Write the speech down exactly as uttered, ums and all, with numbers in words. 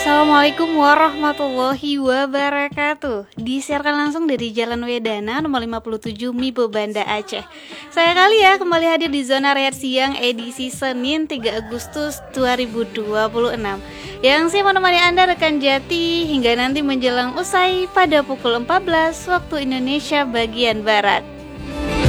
Assalamualaikum warahmatullahi wabarakatuh. Disiarkan langsung dari Jalan Wedana nomor lima puluh tujuh Mibo Banda Aceh. Saya kali ya kembali hadir di Zona Rehat Siang edisi Senin tiga Agustus dua ribu dua puluh enam, yang saya menemani Anda rekan Jati hingga nanti menjelang usai pada pukul empat belas waktu Indonesia bagian Barat.